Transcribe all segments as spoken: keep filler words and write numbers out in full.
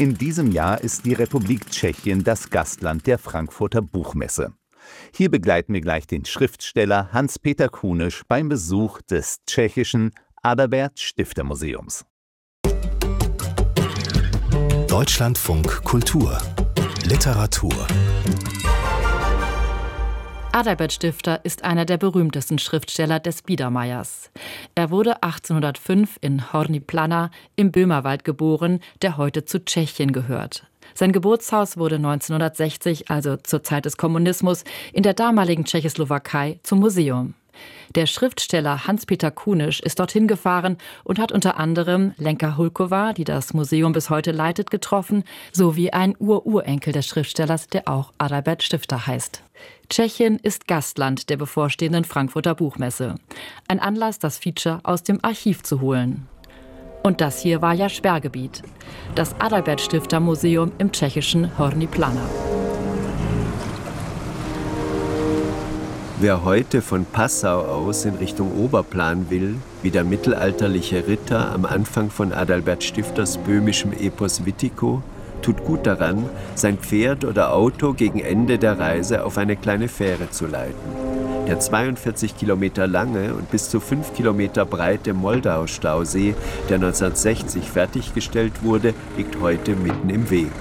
In diesem Jahr ist die Republik Tschechien das Gastland der Frankfurter Buchmesse. Hier begleiten wir gleich den Schriftsteller Hans-Peter Kunisch beim Besuch des tschechischen Adalbert-Stifter-Museums. Deutschlandfunk Kultur Literatur. Adalbert Stifter ist einer der berühmtesten Schriftsteller des Biedermeiers. Er wurde achtzehnhundertfünf in Horní Planá im Böhmerwald geboren, der heute zu Tschechien gehört. Sein Geburtshaus wurde neunzehnhundertsechzig, also zur Zeit des Kommunismus, in der damaligen Tschechoslowakei zum Museum. Der Schriftsteller Hans-Peter Kunisch ist dorthin gefahren und hat unter anderem Lenka Hulková, die das Museum bis heute leitet, getroffen, sowie einen Ururenkel des Schriftstellers, der auch Adalbert Stifter heißt. Tschechien ist Gastland der bevorstehenden Frankfurter Buchmesse. Ein Anlass, das Feature aus dem Archiv zu holen. Und das hier war ja Sperrgebiet. Das Adalbert Stifter Museum im tschechischen Horní Planá. Wer heute von Passau aus in Richtung Oberplan will, wie der mittelalterliche Ritter am Anfang von Adalbert Stifters böhmischem Epos Witiko, tut gut daran, sein Pferd oder Auto gegen Ende der Reise auf eine kleine Fähre zu leiten. Der zweiundvierzig Kilometer lange und bis zu fünf Kilometer breite Moldau-Stausee, der neunzehnhundertsechzig fertiggestellt wurde, liegt heute mitten im Weg.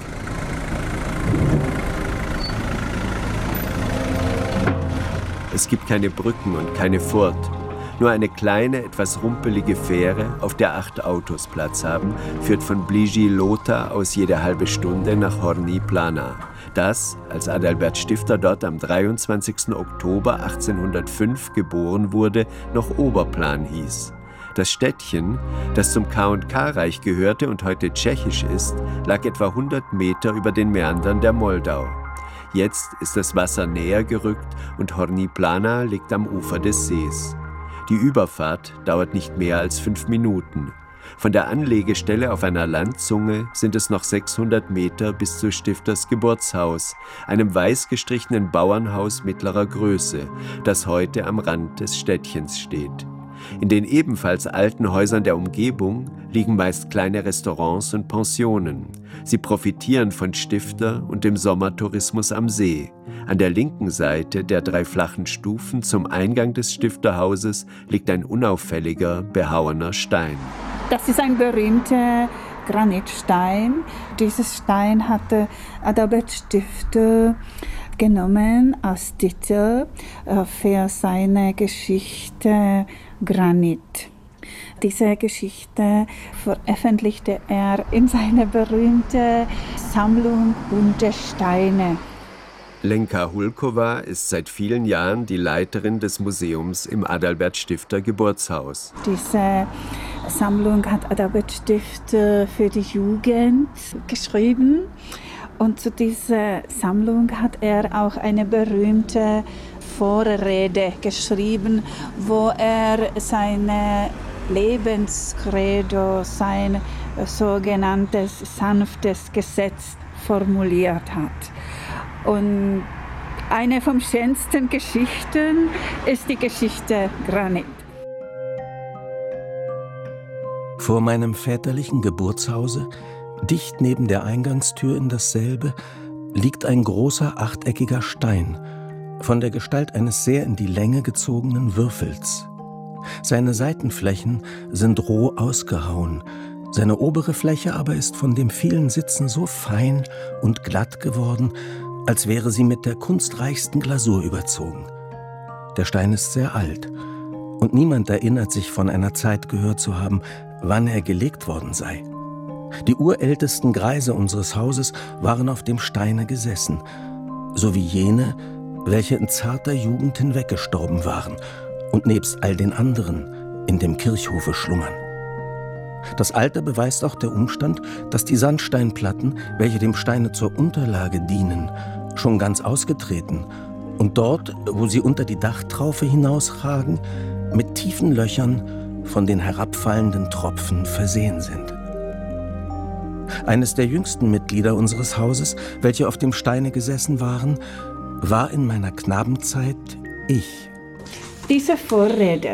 Es gibt keine Brücken und keine Furt. Nur eine kleine, etwas rumpelige Fähre, auf der acht Autos Platz haben, führt von Blíži Lhota aus jede halbe Stunde nach Horní Planá. Das, als Adalbert Stifter dort am dreiundzwanzigsten Oktober achtzehnhundertfünf geboren wurde, noch Oberplan hieß. Das Städtchen, das zum K und K-Reich gehörte und heute tschechisch ist, lag etwa hundert Meter über den Mäandern der Moldau. Jetzt ist das Wasser näher gerückt und Horní Planá liegt am Ufer des Sees. Die Überfahrt dauert nicht mehr als fünf Minuten. Von der Anlegestelle auf einer Landzunge sind es noch sechshundert Meter bis zu Stifters Geburtshaus, einem weiß gestrichenen Bauernhaus mittlerer Größe, das heute am Rand des Städtchens steht. In den ebenfalls alten Häusern der Umgebung liegen meist kleine Restaurants und Pensionen. Sie profitieren von Stifter und dem Sommertourismus am See. An der linken Seite der drei flachen Stufen zum Eingang des Stifterhauses liegt ein unauffälliger, behauener Stein. Das ist ein berühmter Granitstein. Dieses Stein hatte Adalbert Stifter genommen als Titel für seine Geschichte Granit. Diese Geschichte veröffentlichte er in seiner berühmten Sammlung Bunte Steine. Lenka Hulková ist seit vielen Jahren die Leiterin des Museums im Adalbert Stifter Geburtshaus. Diese Sammlung hat Adalbert Stifter für die Jugend geschrieben. Und zu dieser Sammlung hat er auch eine berühmte Vorrede geschrieben, wo er seine Lebenskredo, sein sogenanntes sanftes Gesetz formuliert hat. Und eine von schönsten Geschichten ist die Geschichte Granit. Vor meinem väterlichen Geburtshause, dicht neben der Eingangstür in dasselbe, liegt ein großer achteckiger Stein, von der Gestalt eines sehr in die Länge gezogenen Würfels. Seine Seitenflächen sind roh ausgehauen, seine obere Fläche aber ist von dem vielen Sitzen so fein und glatt geworden, als wäre sie mit der kunstreichsten Glasur überzogen. Der Stein ist sehr alt, und niemand erinnert sich von einer Zeit gehört zu haben, wann er gelegt worden sei. Die urältesten Greise unseres Hauses waren auf dem Steine gesessen, so wie jene, welche in zarter Jugend hinweggestorben waren und nebst all den anderen in dem Kirchhofe schlummern. Das Alter beweist auch der Umstand, dass die Sandsteinplatten, welche dem Steine zur Unterlage dienen, schon ganz ausgetreten und dort, wo sie unter die Dachtraufe hinausragen, mit tiefen Löchern von den herabfallenden Tropfen versehen sind. Eines der jüngsten Mitglieder unseres Hauses, welche auf dem Steine gesessen waren, war in meiner Knabenzeit ich. Diese Vorrede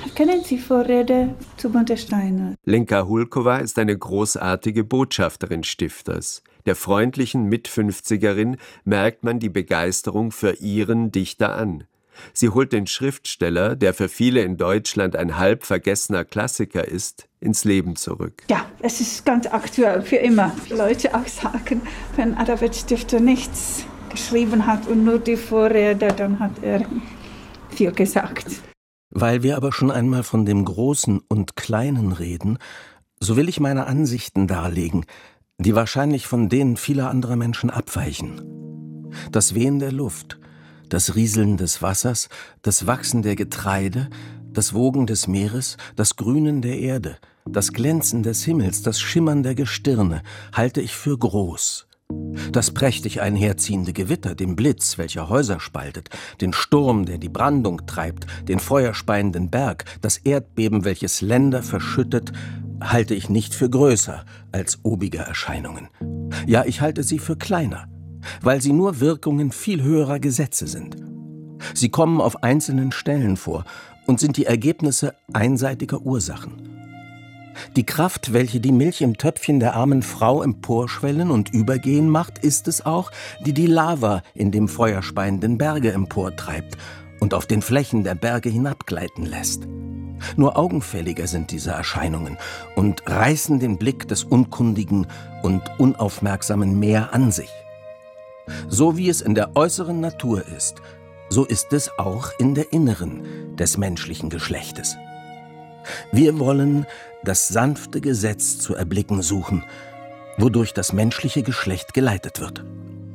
Kennen Sie Vorrede zu Bunte-Steiner? Lenka Hulkova ist eine großartige Botschafterin Stifters. Der freundlichen Mitfünfzigerin merkt man die Begeisterung für ihren Dichter an. Sie holt den Schriftsteller, der für viele in Deutschland ein halb vergessener Klassiker ist, ins Leben zurück. Ja, es ist ganz aktuell, für immer. Die Leute auch sagen, wenn Adalbert Stifter nichts geschrieben hat und nur die Vorrede, dann hat er viel gesagt. Weil wir aber schon einmal von dem Großen und Kleinen reden, so will ich meine Ansichten darlegen, die wahrscheinlich von denen vieler anderer Menschen abweichen. Das Wehen der Luft, das Rieseln des Wassers, das Wachsen der Getreide, das Wogen des Meeres, das Grünen der Erde, das Glänzen des Himmels, das Schimmern der Gestirne halte ich für groß. Das prächtig einherziehende Gewitter, den Blitz, welcher Häuser spaltet, den Sturm, der die Brandung treibt, den feuerspeienden Berg, das Erdbeben, welches Länder verschüttet, halte ich nicht für größer als obige Erscheinungen. Ja, ich halte sie für kleiner, weil sie nur Wirkungen viel höherer Gesetze sind. Sie kommen auf einzelnen Stellen vor und sind die Ergebnisse einseitiger Ursachen. Die Kraft, welche die Milch im Töpfchen der armen Frau emporschwellen und übergehen macht, ist es auch, die die Lava in dem feuerspeienden Berge emportreibt und auf den Flächen der Berge hinabgleiten lässt. Nur augenfälliger sind diese Erscheinungen und reißen den Blick des unkundigen und unaufmerksamen mehr an sich. So wie es in der äußeren Natur ist, so ist es auch in der inneren des menschlichen Geschlechtes. Wir wollen das sanfte Gesetz zu erblicken suchen, wodurch das menschliche Geschlecht geleitet wird.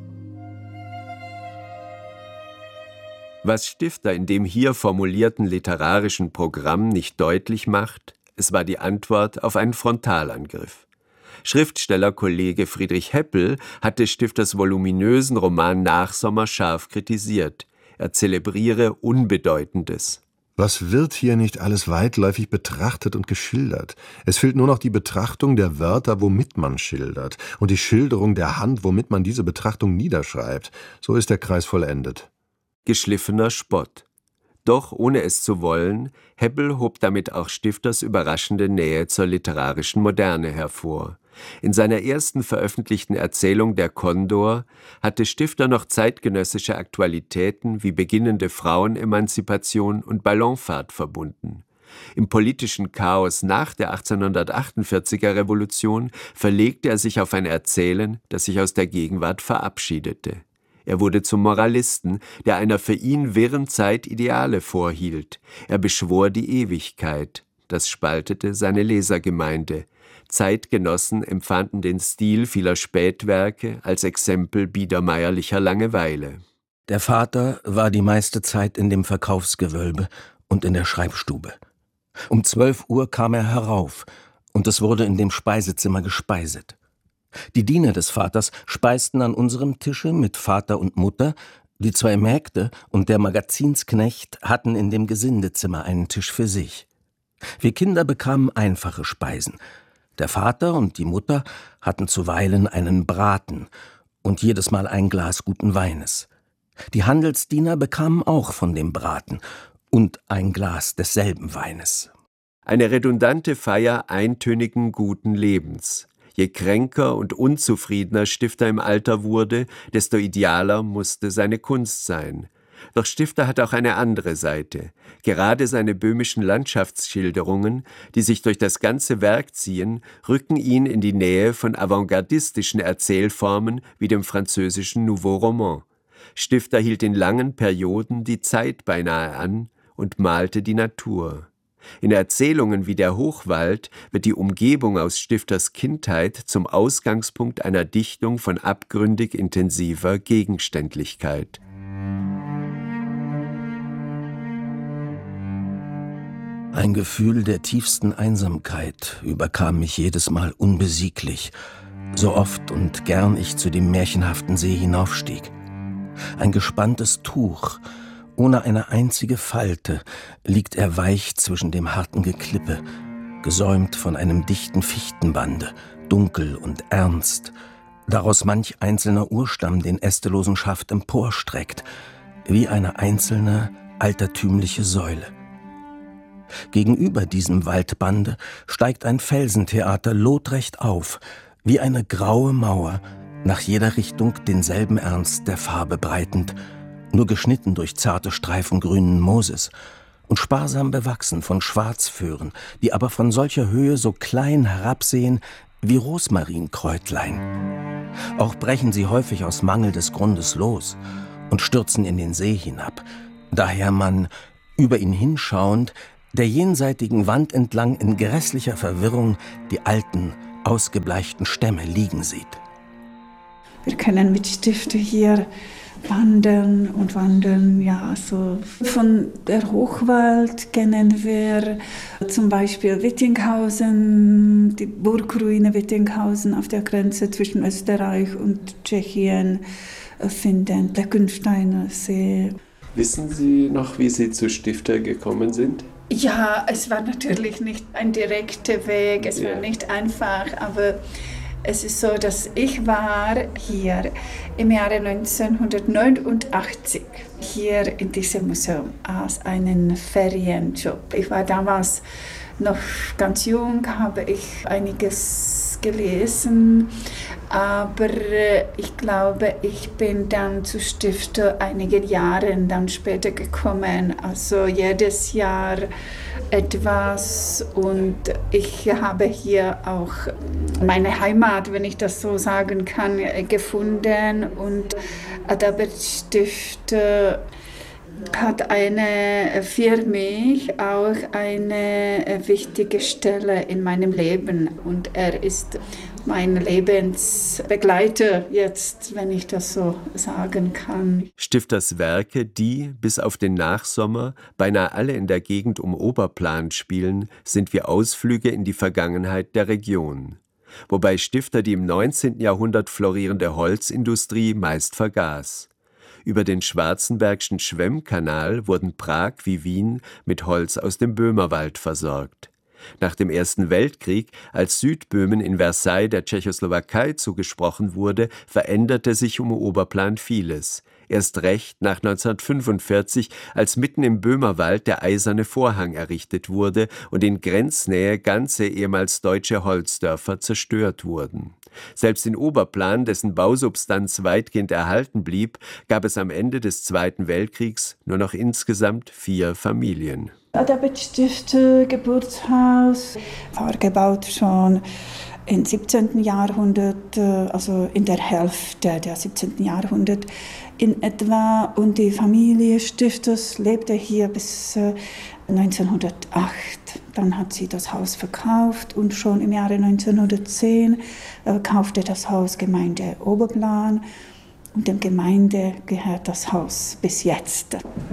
Was Stifter in dem hier formulierten literarischen Programm nicht deutlich macht, es war die Antwort auf einen Frontalangriff. Schriftstellerkollege Friedrich Heppel hatte Stifters voluminösen Roman Nachsommer scharf kritisiert. Er zelebriere Unbedeutendes. Was wird hier nicht alles weitläufig betrachtet und geschildert? Es fehlt nur noch die Betrachtung der Wörter, womit man schildert, und die Schilderung der Hand, womit man diese Betrachtung niederschreibt. So ist der Kreis vollendet. Geschliffener Spott. Doch, ohne es zu wollen, Heppel hob damit auch Stifters überraschende Nähe zur literarischen Moderne hervor. In seiner ersten veröffentlichten Erzählung Der Kondor hatte Stifter noch zeitgenössische Aktualitäten wie beginnende Frauenemanzipation und Ballonfahrt verbunden. Im politischen Chaos nach der achtzehnhundertachtundvierziger Revolution verlegte er sich auf ein Erzählen, das sich aus der Gegenwart verabschiedete. Er wurde zum Moralisten, der einer für ihn wirren Zeit Ideale vorhielt. Er beschwor die Ewigkeit. Das spaltete seine Lesergemeinde. Zeitgenossen empfanden den Stil vieler Spätwerke als Exempel biedermeierlicher Langeweile. Der Vater war die meiste Zeit in dem Verkaufsgewölbe und in der Schreibstube. Um zwölf Uhr kam er herauf, und es wurde in dem Speisezimmer gespeiset. Die Diener des Vaters speisten an unserem Tische mit Vater und Mutter, die zwei Mägde und der Magazinsknecht hatten in dem Gesindezimmer einen Tisch für sich. Wir Kinder bekamen einfache Speisen. Der Vater und die Mutter hatten zuweilen einen Braten und jedes Mal ein Glas guten Weines. Die Handelsdiener bekamen auch von dem Braten und ein Glas desselben Weines. Eine redundante Feier eintönigen guten Lebens. Je kränker und unzufriedener Stifter im Alter wurde, desto idealer musste seine Kunst sein. Doch Stifter hat auch eine andere Seite. Gerade seine böhmischen Landschaftsschilderungen, die sich durch das ganze Werk ziehen, rücken ihn in die Nähe von avantgardistischen Erzählformen wie dem französischen Nouveau Roman. Stifter hielt in langen Perioden die Zeit beinahe an und malte die Natur. In Erzählungen wie Der Hochwald wird die Umgebung aus Stifters Kindheit zum Ausgangspunkt einer Dichtung von abgründig intensiver Gegenständlichkeit. Ein Gefühl der tiefsten Einsamkeit überkam mich jedes Mal unbesieglich, so oft und gern ich zu dem märchenhaften See hinaufstieg. Ein gespanntes Tuch, ohne eine einzige Falte, liegt er weich zwischen dem harten Geklippe, gesäumt von einem dichten Fichtenbande, dunkel und ernst, daraus manch einzelner Urstamm den ästelosen Schaft emporstreckt, wie eine einzelne, altertümliche Säule. Gegenüber diesem Waldbande steigt ein Felsentheater lotrecht auf, wie eine graue Mauer, nach jeder Richtung denselben Ernst der Farbe breitend, nur geschnitten durch zarte Streifen grünen Mooses und sparsam bewachsen von Schwarzföhren, die aber von solcher Höhe so klein herabsehen wie Rosmarinkräutlein. Auch brechen sie häufig aus Mangel des Grundes los und stürzen in den See hinab, daher man, über ihn hinschauend, der jenseitigen Wand entlang in grässlicher Verwirrung die alten, ausgebleichten Stämme liegen sieht. Wir können mit Stifte hier wandern und wandern, ja, so von der Hochwald kennen wir zum Beispiel Wittinghausen, die Burgruine Wittinghausen auf der Grenze zwischen Österreich und Tschechien finden, der Künsteiner See. Wissen Sie noch, wie Sie zu Stifter gekommen sind? Ja, es war natürlich nicht ein direkter Weg, es ja. war nicht einfach, aber es ist so, dass ich war hier im Jahre neunzehnhundertneunundachtzig hier in diesem Museum als einen Ferienjob. Ich war damals noch ganz jung, habe ich einiges gelesen, aber ich glaube, ich bin dann zu Stifter einige Jahre dann später gekommen, also jedes Jahr etwas, und ich habe hier auch meine Heimat, wenn ich das so sagen kann, gefunden, und Adalbert Stifter hat eine, für mich auch eine wichtige Stelle in meinem Leben, und er ist mein Lebensbegleiter jetzt, wenn ich das so sagen kann. Stifters Werke, die bis auf den Nachsommer beinahe alle in der Gegend um Oberplan spielen, sind wie Ausflüge in die Vergangenheit der Region. Wobei Stifter die im neunzehnten Jahrhundert florierende Holzindustrie meist vergaß. Über den Schwarzenbergschen Schwemmkanal wurden Prag wie Wien mit Holz aus dem Böhmerwald versorgt. Nach dem Ersten Weltkrieg, als Südböhmen in Versailles der Tschechoslowakei zugesprochen wurde, veränderte sich um Oberplan vieles. Erst recht nach neunzehnhundertfünfundvierzig, als mitten im Böhmerwald der Eiserne Vorhang errichtet wurde und in Grenznähe ganze ehemals deutsche Holzdörfer zerstört wurden. Selbst in Oberplan, dessen Bausubstanz weitgehend erhalten blieb, gab es am Ende des Zweiten Weltkriegs nur noch insgesamt vier Familien. Adalbert Stifter Geburtshaus war gebaut schon im siebzehnten Jahrhundert, also in der Hälfte des siebzehnten Jahrhunderts in etwa, und die Familie Stifters lebte hier bis neunzehnhundertacht. Dann hat sie das Haus verkauft, und schon im Jahre neunzehnhundertzehn äh, kaufte das Haus Gemeinde Oberplan, und der Gemeinde gehört das Haus bis jetzt.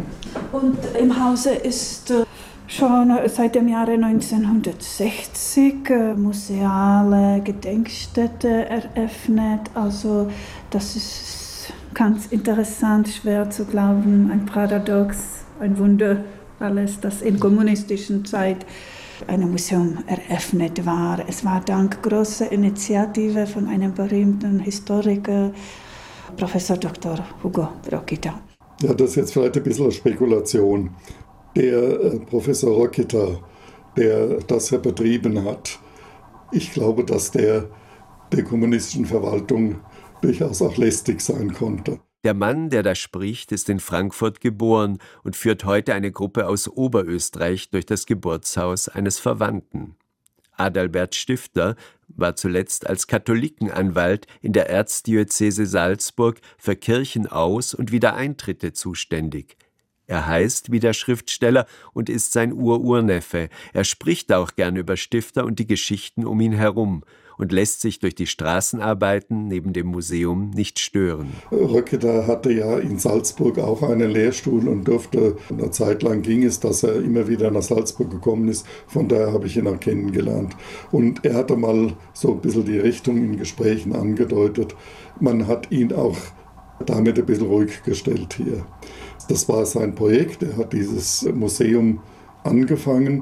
Und im Hause ist äh, schon seit dem Jahre neunzehnhundertsechzig äh, museale Gedenkstätte eröffnet. Also das ist ganz interessant, schwer zu glauben, ein Paradox, ein Wunder, alles, das in kommunistischen Zeit ein Museum eröffnet war. Es war dank großer Initiative von einem berühmten Historiker, Professor Doktor Hugo Rokita. Ja, das ist jetzt vielleicht ein bisschen eine Spekulation. Der äh, Professor Rokita, der das ja betrieben hat, ich glaube, dass der der kommunistischen Verwaltung durchaus auch lästig sein konnte. Der Mann, der da spricht, ist in Frankfurt geboren und führt heute eine Gruppe aus Oberösterreich durch das Geburtshaus eines Verwandten. Adalbert Stifter war zuletzt als Katholikenanwalt in der Erzdiözese Salzburg für Kirchenaus- und Wiedereintritte zuständig. Er heißt wie der Schriftsteller und ist sein Ururneffe. Er spricht auch gern über Stifter und die Geschichten um ihn herum und lässt sich durch die Straßenarbeiten neben dem Museum nicht stören. Rokita hatte ja in Salzburg auch einen Lehrstuhl und durfte, eine Zeit lang ging es, dass er immer wieder nach Salzburg gekommen ist. Von daher habe ich ihn auch kennengelernt. Und er hatte mal so ein bisschen die Richtung in Gesprächen angedeutet. Man hat ihn auch damit ein bisschen ruhig gestellt hier. Das war sein Projekt. Er hat dieses Museum angefangen,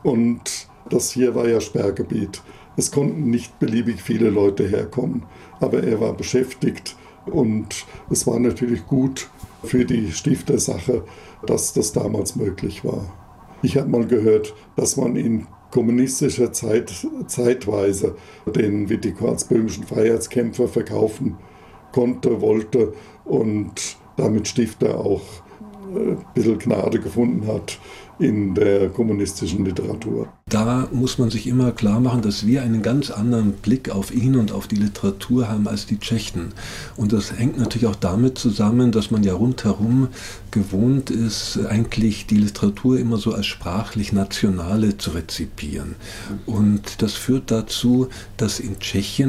und das hier war ja Sperrgebiet. Es konnten nicht beliebig viele Leute herkommen, aber er war beschäftigt, und es war natürlich gut für die Stiftersache, dass das damals möglich war. Ich habe mal gehört, dass man in kommunistischer Zeit zeitweise den Wittigko als böhmischen Freiheitskämpfer verkaufen konnte, wollte und damit Stifter auch ein bisschen Gnade gefunden hat in der kommunistischen Literatur. Da muss man sich immer klar machen, dass wir einen ganz anderen Blick auf ihn und auf die Literatur haben als die Tschechen. Und das hängt natürlich auch damit zusammen, dass man ja rundherum gewohnt ist, eigentlich die Literatur immer so als sprachlich Nationale zu rezipieren. Und das führt dazu, dass in Tschechien